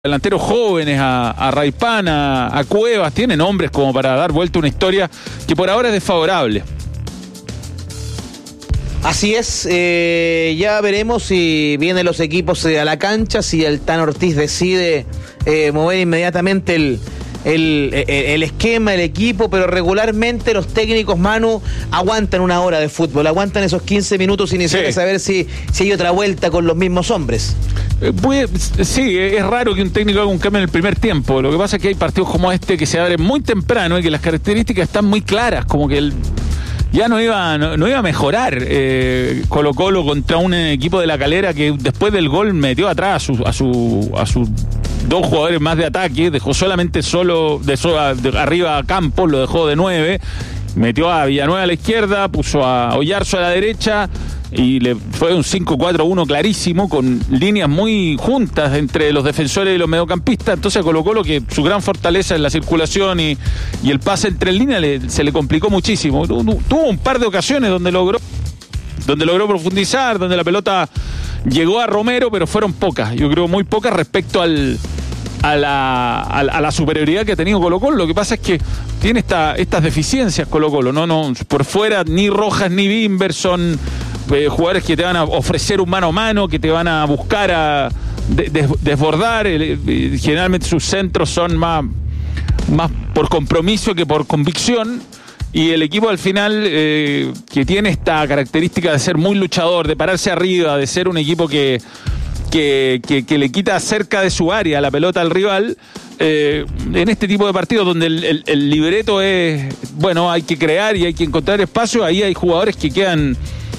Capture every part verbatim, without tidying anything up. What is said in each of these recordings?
delanteros jóvenes, a, a Raipán, a, a Cuevas, tiene nombres como para dar vuelta a una historia que por ahora es desfavorable. Así es, eh, ya veremos si vienen los equipos eh, a la cancha, si el Tan Ortiz decide eh, mover inmediatamente el, el, el, el esquema, el equipo, pero regularmente los técnicos, Manu, aguantan una hora de fútbol, aguantan esos quince minutos iniciales, sí, a ver si, si hay otra vuelta con los mismos hombres. Eh, puede, sí, es raro que un técnico haga un cambio en el primer tiempo. Lo que pasa es que hay partidos como este que se abren muy temprano y que las características están muy claras, como que el... Ya no iba, no, no iba a mejorar eh, Colo Colo contra un equipo de La Calera que después del gol metió atrás a sus a su, a sus dos jugadores más de ataque, dejó solamente solo de, de arriba a Campos, lo dejó de nueve, metió a Villanueva a la izquierda, puso a Oyarzo a la derecha y le fue un cinco cuatro uno clarísimo, con líneas muy juntas entre los defensores y los mediocampistas. Entonces Colo Colo, que su gran fortaleza es la circulación y, y el pase entre líneas, le, se le complicó muchísimo. Tuvo un par de ocasiones donde logró donde logró profundizar, donde la pelota llegó a Romero, pero fueron pocas, yo creo muy pocas respecto al A la, a, la, a la superioridad que ha tenido Colo Colo. Lo que pasa es que tiene esta, estas deficiencias Colo Colo, no, no, por fuera ni Rojas ni Bimber son eh, jugadores que te van a ofrecer un mano a mano, que te van a buscar a de, de, desbordar. Eh, eh, generalmente sus centros son más, más por compromiso que por convicción. Y el equipo al final, eh, que tiene esta característica de ser muy luchador, de pararse arriba, de ser un equipo que Que, que, que le quita cerca de su área la pelota al rival, eh, en este tipo de partidos donde el, el, el libreto es, bueno, hay que crear y hay que encontrar espacio, ahí hay jugadores que quedan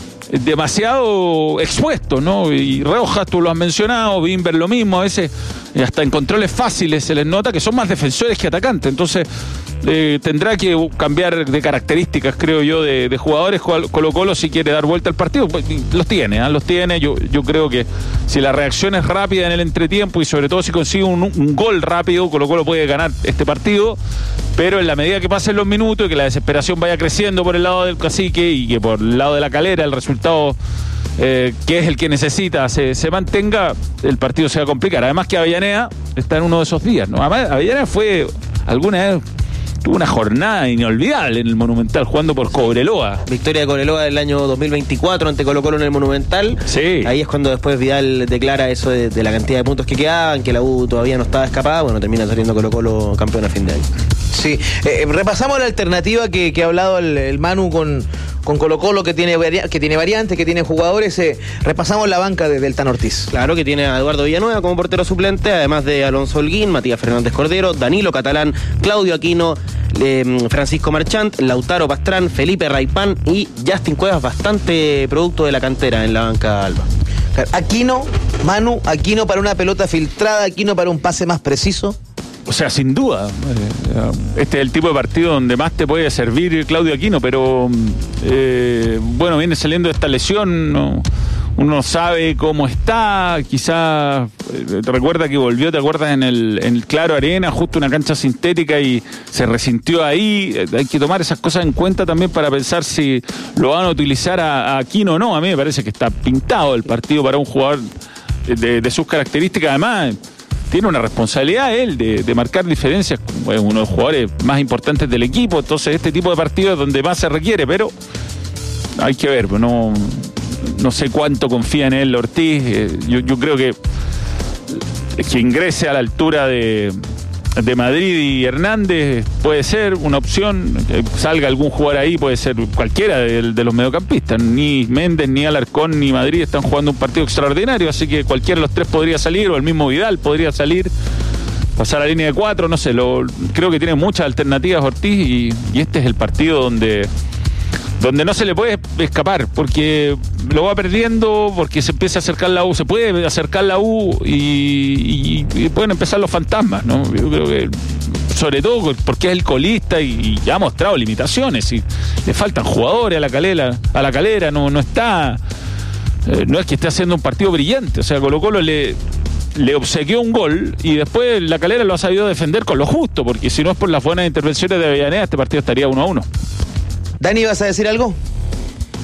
demasiado expuestos, ¿no? Y Rojas, tú lo has mencionado, Bimber lo mismo, a veces hasta en controles fáciles se les nota que son más defensores que atacantes. Entonces eh, tendrá que cambiar de características, creo yo, de, de jugadores. Colo Colo, si quiere dar vuelta al partido, pues, los tiene, ¿eh? los tiene. Yo, yo creo que si la reacción es rápida en el entretiempo y sobre todo si consigue un, un gol rápido, Colo Colo puede ganar este partido. Pero en la medida que pasen los minutos y que la desesperación vaya creciendo por el lado del Cacique y que por el lado de La Calera el resultado eh, que es el que necesita se, se mantenga, el partido se va a complicar. Además que Avellaneda está en uno de esos días, ¿no? Además, Avellaneda fue alguna vez tuvo una jornada inolvidable en el Monumental jugando por Cobreloa. Victoria de Cobreloa del año dos mil veinticuatro ante Colo Colo en el Monumental. Sí. Ahí es cuando después Vidal declara eso de, de la cantidad de puntos que quedaban, que la U todavía no estaba escapada. Bueno, termina saliendo Colo Colo campeón a fin de año. Sí, eh, repasamos la alternativa que, que ha hablado el, el Manu con, con Colo Colo, que tiene, que tiene variantes, que tiene jugadores. Eh, repasamos la banca de, del Tan Ortiz. Claro, que tiene a Eduardo Villanueva como portero suplente, además de Alonso Holguín, Matías Fernández Cordero, Danilo Catalán, Claudio Aquino, eh, Francisco Marchant, Lautaro Pastrán, Felipe Raipán y Justin Cuevas, bastante producto de la cantera en la banca alba. Aquino, Manu, Aquino para una pelota filtrada, Aquino para un pase más preciso. O sea, sin duda, este es el tipo de partido donde más te puede servir Claudio Aquino, pero eh, bueno, viene saliendo de esta lesión, ¿no? Uno sabe cómo está, quizás eh, te recuerda que volvió, te acuerdas, en el, en el Claro Arena, justo una cancha sintética y se resintió ahí. Eh, hay que tomar esas cosas en cuenta también para pensar si lo van a utilizar a, a Aquino o no. A mí me parece que está pintado el partido para un jugador de, de sus características. Además, tiene una responsabilidad él de, de marcar diferencias, es uno de los jugadores más importantes del equipo. Entonces este tipo de partidos es donde más se requiere, pero hay que ver, no, no sé cuánto confía en él Ortiz. eh, yo, yo creo que que ingrese a la altura de, de Madrid y Hernández puede ser una opción, que salga algún jugador ahí, puede ser cualquiera de, de los mediocampistas. Ni Méndez, ni Alarcón, ni Madrid están jugando un partido extraordinario, así que cualquiera de los tres podría salir, o el mismo Vidal podría salir, pasar a la línea de cuatro, no sé, lo, creo que tiene muchas alternativas Ortiz y, y este es el partido donde donde no se le puede escapar, porque lo va perdiendo, porque se empieza a acercar la U, se puede acercar la U y, y, y pueden empezar los fantasmas, ¿no? Yo creo que, sobre todo porque es el colista y, y ya ha mostrado limitaciones, y le faltan jugadores a la Calera, a la Calera, no, no está, eh, no es que esté haciendo un partido brillante, o sea, Colo Colo le... le obsequió un gol y después la Calera lo ha sabido defender con lo justo, porque si no es por las buenas intervenciones de Avellaneda, este partido estaría uno a uno. Dani, ¿vas a decir algo?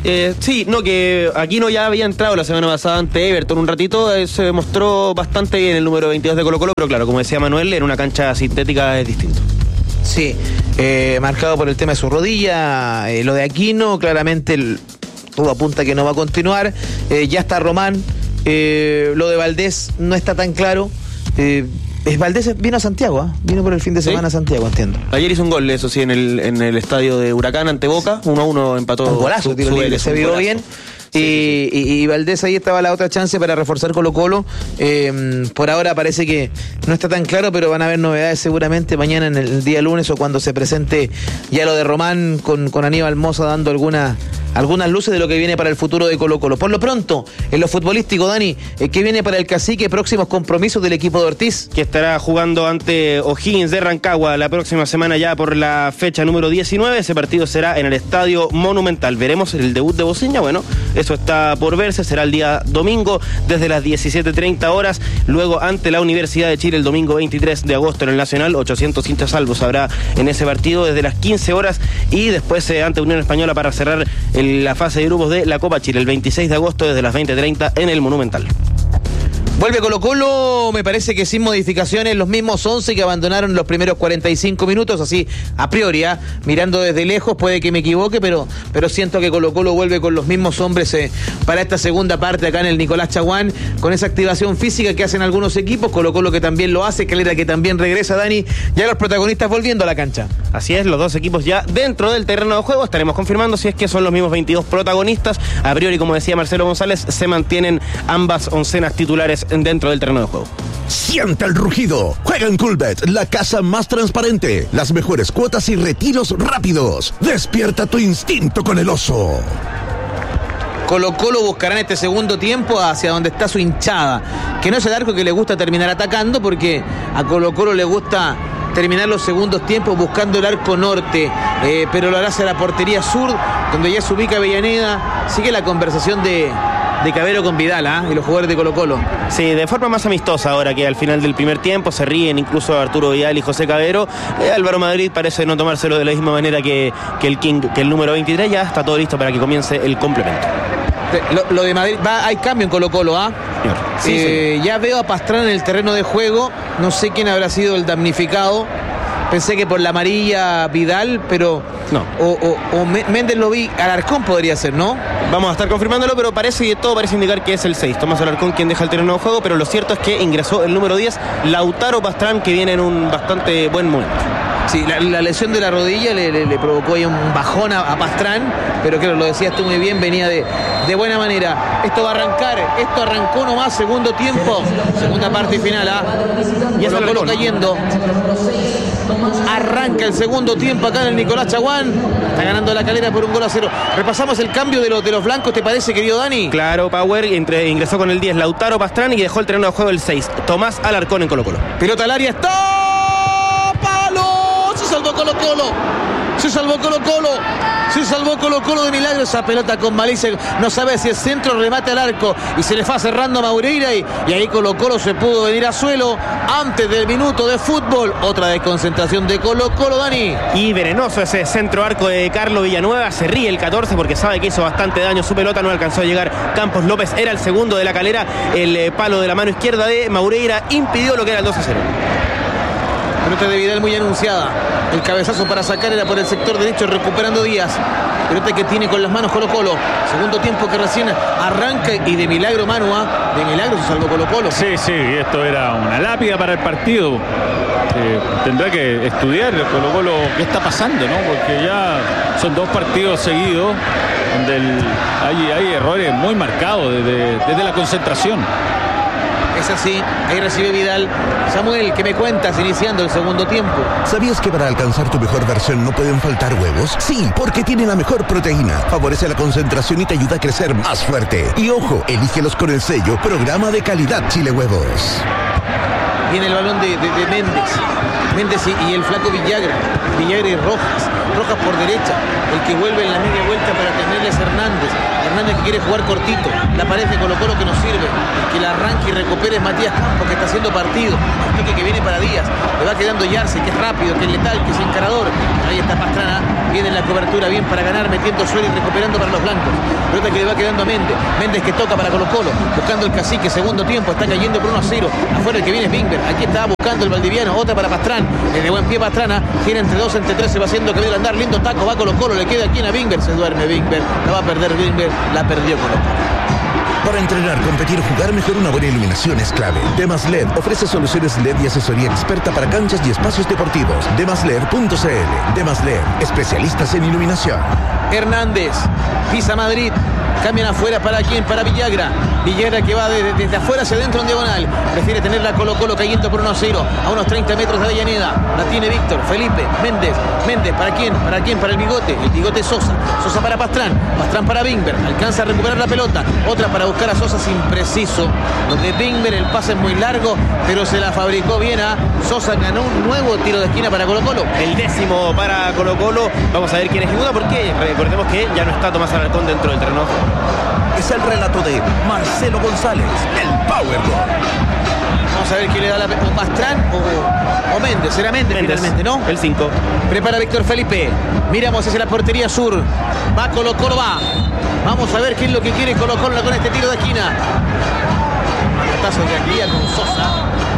Eh, sí, no, que Aquino ya había entrado la semana pasada ante Everton un ratito, eh, se mostró bastante bien el número veintidós de Colo-Colo, pero claro, como decía Manuel, en una cancha sintética es distinto. Sí, eh, marcado por el tema de su rodilla, eh, lo de Aquino, claramente el, todo apunta que no va a continuar, eh, ya está Román, eh, lo de Valdés no está tan claro, eh, es Valdés vino a Santiago, ¿eh? Vino por el fin de semana ¿Sí? a Santiago, entiendo. Ayer hizo un gol, eso sí, en el, en el estadio de Huracán ante Boca, uno a uno empató. Un golazo, su, tiro su libre, Vélez, se un vio golazo. bien. Sí, Y, sí, sí. y, y Valdés ahí estaba la otra chance para reforzar Colo-Colo. Eh, por ahora parece que no está tan claro, pero van a haber novedades seguramente mañana en el día lunes o cuando se presente ya lo de Román con, con Aníbal Mosa dando alguna, algunas luces de lo que viene para el futuro de Colo-Colo. Por lo pronto, en lo futbolístico, Dani, eh, ¿qué viene para el Cacique? Próximos compromisos del equipo de Ortiz. Que estará jugando ante O'Higgins de Rancagua la próxima semana ya por la fecha número diecinueve. Ese partido será en el Estadio Monumental. Veremos el debut de Bociña. Bueno, eso está por verse. Será el día domingo desde las diecisiete treinta horas. Luego ante la Universidad de Chile el domingo veintitrés de agosto en el Nacional. ochocientos hinchas salvos habrá en ese partido desde las quince horas. Y después eh, ante Unión Española para cerrar el, la fase de grupos de la Copa Chile el veintiséis de agosto desde las veinte treinta en el Monumental. Vuelve Colo-Colo, me parece que sin modificaciones, los mismos once que abandonaron los primeros cuarenta y cinco minutos, así a priori, ¿eh? Mirando desde lejos, puede que me equivoque, pero, pero siento que Colo-Colo vuelve con los mismos hombres eh, para esta segunda parte acá en el Nicolás Chaguán, con esa activación física que hacen algunos equipos, Colo-Colo que también lo hace, Calera que también regresa, Dani, ya los protagonistas volviendo a la cancha. Así es, los dos equipos ya dentro del terreno de juego. Estaremos confirmando si es que son los mismos veintidós protagonistas. A priori, como decía Marcelo González, se mantienen ambas oncenas titulares dentro del terreno de juego. Siente el rugido. Juega en Coolbet, la casa más transparente. Las mejores cuotas y retiros rápidos. Despierta tu instinto con el oso. Colo-Colo buscará en este segundo tiempo hacia donde está su hinchada, que no es el arco que le gusta terminar atacando, porque a Colo-Colo le gusta terminar los segundos tiempos buscando el arco norte, eh, pero lo hará hacia la portería sur, donde ya se ubica Avellaneda. Sigue la conversación de, de Cabero con Vidal, ¿eh? Y los jugadores de Colo-Colo. Sí, de forma más amistosa ahora que al final del primer tiempo se ríen incluso Arturo Vidal y José Cabero. Eh, Álvaro Madrid parece no tomárselo de la misma manera que, que el King, que el número veintitrés. Ya está todo listo para que comience el complemento. Lo, lo de Madrid, va, hay cambio en Colo-Colo, ¿ah? Sí, eh, ya veo a Pastrana en el terreno de juego, no sé quién habrá sido el damnificado. Pensé que por la amarilla Vidal, pero no. O, o, o Méndez lo vi, Alarcón podría ser, ¿no? Vamos a estar confirmándolo, pero parece que todo parece indicar que es el seis. Tomás Alarcón quien deja el terreno de juego, pero lo cierto es que ingresó el número diez, Lautaro Pastrán, que viene en un bastante buen momento. Sí, la, la lesión de la rodilla le, le, le provocó ahí un bajón a, a Pastrán, pero claro, lo decías tú muy bien, venía de, de buena manera. Esto va a arrancar, esto arrancó nomás, segundo tiempo, segunda parte y final, ¿ah? Y eso lo cayendo. Arranca el segundo tiempo acá en el Nicolás Chaguán. Está ganando la Calera por un gol a cero. Repasamos el cambio de, los de los blancos, ¿te parece, querido Dani? Claro, Power entre, ingresó con el diez Lautaro Pastrán y dejó el terreno de juego el seis, Tomás Alarcón en Colo-Colo. Pelota al área, está palo. Se salvó Colo-Colo. Se salvó Colo-Colo. Se salvó Colo-Colo de milagro. Esa pelota con malicia. No sabe si es centro o remate al arco. Y se le va cerrando a Maureira. Y, y ahí Colo-Colo se pudo venir a suelo antes del minuto de fútbol. Otra desconcentración de Colo-Colo, Dani. Y venenoso ese centro arco de Carlos Villanueva. Se ríe el catorce porque sabe que hizo bastante daño. Su pelota no alcanzó a llegar. Campos López era el segundo de la Calera. El eh, palo de la mano izquierda de Maureira impidió lo que era el dos a cero. Pelota de Vidal muy anunciada. El cabezazo para sacar era por el sector derecho, recuperando Díaz. Pelota que tiene con las manos Colo-Colo. Segundo tiempo que recién arranca y de milagro Manua. De milagro se salvó Colo-Colo. Sí, sí, esto era una lápida para el partido. Eh, tendrá que estudiar Colo-Colo qué está pasando, ¿no? Porque ya son dos partidos seguidos donde el, hay, hay errores muy marcados desde, desde la concentración. Es así, ahí recibe Vidal. Samuel, ¿qué me cuentas iniciando el segundo tiempo? ¿Sabías que para alcanzar tu mejor versión no pueden faltar huevos? Sí, porque tiene la mejor proteína, favorece la concentración y te ayuda a crecer más fuerte. Y ojo, elígelos con el sello Programa de Calidad Chile Huevos. Viene el balón de, de, de Méndez. Méndez y, y el flaco Villagra. Villagra y Rojas. Rojas por derecha. El que vuelve en la media vuelta para tenerle es Hernández. Hernández que quiere jugar cortito. La pared de Colo Colo que nos sirve. El que la arranque y recupere es Matías Campos, que está haciendo partido. El toque que viene para Díaz. Le va quedando Yarse, que es rápido, que es letal, que es encarador. Ahí está Pastrana. Viene en la cobertura bien para ganar, metiendo suelo y recuperando para los blancos. Pelota que le va quedando a Méndez. Méndez que toca para Colo Colo. Buscando el cacique, segundo tiempo. Está cayendo por uno a cero. Afuera el que viene es Bingber. Aquí está buscando el valdiviano. Otra para Pastrán. De buen pie Pastrana. Gira entre dos, entre tres. Se va haciendo que viene a andar. Lindo taco. Va Colo Colo. Le queda aquí a Bingber. Se duerme Bingber. La va a perder Bingber. La perdió Colo Colo. Para entrenar, competir, jugar mejor, una buena iluminación es clave. Demas L E D ofrece soluciones L E D y asesoría experta para canchas y espacios deportivos. demas led punto c l. Demas L E D, especialistas en iluminación. Hernández, pisa Madrid. Cambian afuera, ¿para quién? Para Villagra. Villagra que va desde, desde afuera hacia adentro en diagonal. Prefiere tenerla Colo Colo cayendo por uno a cero. A unos treinta metros de Avellaneda. La tiene Víctor, Felipe, Méndez. Méndez, ¿para quién? ¿Para quién? Para el bigote. El bigote Sosa. Sosa para Pastrán. Pastrán para Bingber. Alcanza a recuperar la pelota. Otra para buscar a Sosa sin preciso. Los de Bingber, el pase es muy largo, pero se la fabricó bien a Sosa. Ganó un nuevo tiro de esquina para Colo Colo. El décimo para Colo Colo. Vamos a ver quién ejecuta, porque recordemos que ya no está Tomás Alarcón dentro del terreno. Es el relato de Marcelo González, el Powerball. Vamos a ver quién le da la pelota. ¿O Pastrán o, o Méndez? Será Méndez, Méndez finalmente, ¿no? El cinco. Prepara Víctor Felipe. Miramos hacia la portería sur. Va Colo Colo, va. Vamos a ver qué es lo que quiere Colo Colo con este tiro de esquina. Manotazo de Aguilera con Sosa.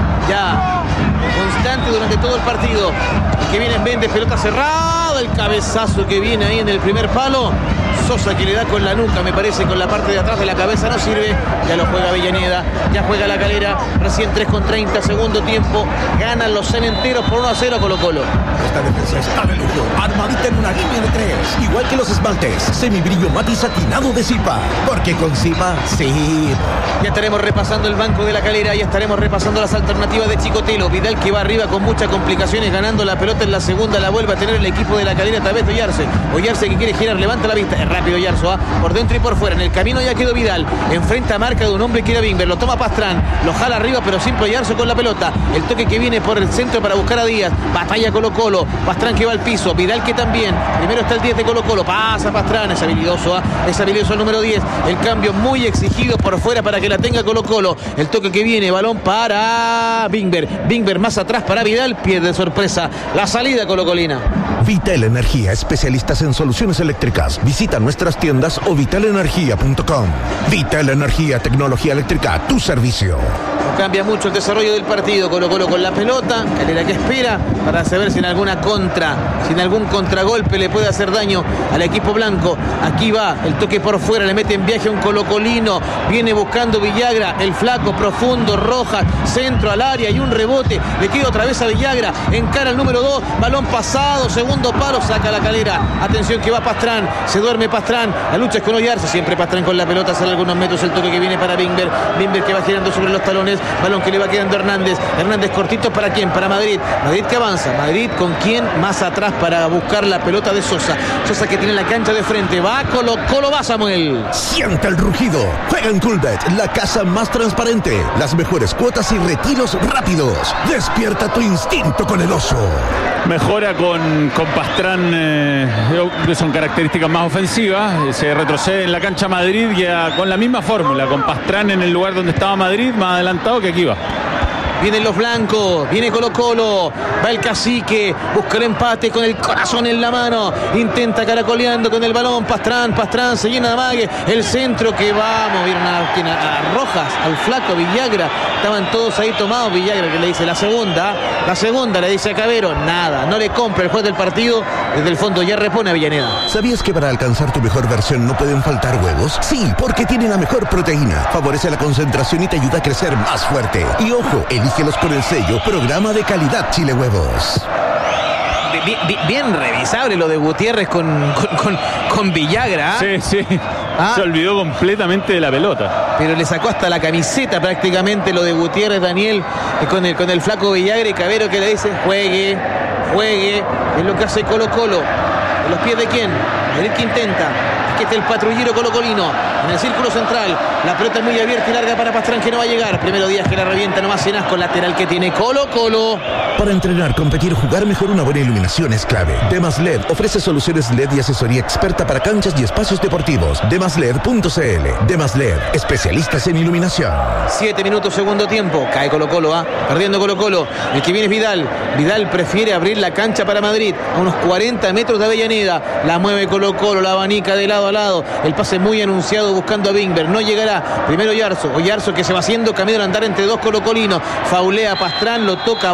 Ya constante durante todo el partido. El que viene es Méndez, pelota cerrada. El cabezazo que viene ahí en el primer palo. Sosa que le da con la nuca, me parece, con la parte de atrás de la cabeza, no sirve. Ya lo juega Avellaneda, ya juega La Calera. Recién tres con treinta, segundo tiempo. Ganan los cementeros por uno a cero Colo Colo. Esta defensa está de lujo, armadita en una línea de tres. Igual que los esmaltes, semibrillo mate y satinado de Zipa. Porque con Zipa, sí. Ya estaremos repasando el banco de La Calera, ya estaremos repasando las alternativas de Chicotelo. Vidal que va arriba con muchas complicaciones, ganando la pelota en la segunda, la vuelve a tener el equipo de La Calera a través de Oyarse. Oyarse que quiere girar, levanta la vista, es rápido Yarzo, ¿eh? Por dentro y por fuera. En el camino ya quedó Vidal, enfrenta a marca de un hombre que era Bingber, lo toma Pastrán, lo jala arriba, pero siempre Yarzo con la pelota. El toque que viene por el centro para buscar a Díaz. Batalla Colo Colo, Pastrán que va al piso, Vidal que también. Primero está el diez de Colo Colo, pasa Pastrán, es habilidoso, ¿eh? Es habilidoso el número diez. El cambio muy exigido por fuera para que la tenga Colo Colo. El toque que viene, balón para Bingber. Bingber más atrás para Vidal, pierde sorpresa la salida colocolina. Vital Energía, especialistas en soluciones eléctricas. Visita nuestras tiendas o vital energía punto com. Vital Energía, tecnología eléctrica a tu servicio. No cambia mucho el desarrollo del partido. Colo Colo con la pelota, Calera que espera para saber si en alguna contra, si en algún contragolpe le puede hacer daño al equipo blanco. Aquí va, el toque por fuera, le mete en viaje a un colocolino, viene buscando Villagra, el flaco profundo, Rojas, centro al área y un rebote, le queda otra vez a Villagra, encara el número dos, balón pasado, segundo palo, saca la Calera. Atención que va Pastrán, se duerme Pastrán, la lucha es con Oyarse, siempre Pastrán con la pelota, sale algunos metros, el toque que viene para Bingber, Bingber que va girando sobre los talones, balón que le va quedando a Hernández, Hernández cortito, ¿para quién? Para Madrid, Madrid que avanza, Madrid con quién más atrás para buscar la pelota de Sosa, Sosa que tiene la cancha de frente, va Colo Colo, va Samuel. Siente el rugido, juega en Coolbet, la casa más transparente, las mejores cuotas y retiros rápidos, despierta tu instinto con el oso. Mejora con, con Pastrán, eh, son características más ofensivas, se retrocede en la cancha Madrid ya con la misma fórmula, con Pastrán en el lugar donde estaba Madrid, más adelantado que aquí va. Vienen los blancos, viene Colo Colo, va el cacique, busca el empate con el corazón en la mano, intenta caracoleando con el balón, Pastrán, Pastrán se llena de amague, el centro que va, movieron a, a Rojas, al flaco Villagra, estaban todos ahí tomados, Villagra que le dice la segunda, la segunda le dice a Cabero, nada, no le compra el juez del partido, desde el fondo ya repone a Avellaneda. ¿Sabías que para alcanzar tu mejor versión no pueden faltar huevos? Sí, porque tienen la mejor proteína, favorece la concentración y te ayuda a crecer más fuerte. Y ojo, elígelos con el sello Programa de Calidad Chile Huevos. Bien, bien, bien revisable lo de Gutiérrez con, con, con, con Villagra. Sí, sí. ¿Ah? Se olvidó completamente de la pelota. Pero le sacó hasta la camiseta prácticamente lo de Gutiérrez, Daniel, con el, con el flaco Villagra y Cabero que le dice, juegue, juegue. Es lo que hace Colo Colo. ¿En los pies de quién? A ver qué intenta. Aquí está el patrullero colocolino. en el círculo central. La pelota es muy abierta y larga para Pastrán, que no va a llegar. Primero Díaz, que la revienta nomás en asco, lateral que tiene Colo Colo. Para entrenar, competir, jugar mejor, una buena iluminación es clave. Demas L E D ofrece soluciones L E D y asesoría experta para canchas y espacios deportivos. demas led punto c l. Demas L E D, especialistas en iluminación. Siete minutos, segundo tiempo. Cae Colo Colo, ¿ah? Perdiendo Colo Colo. El que viene es Vidal. Vidal prefiere abrir la cancha para Madrid, a unos cuarenta metros de Avellaneda. La mueve Colo Colo, la abanica de lado a lado. El pase muy anunciado buscando a Bingber. No llegará. Primero Yarzo. O Yarzo, que se va haciendo camino al andar entre dos colocolinos. Faulea Pastrán, lo toca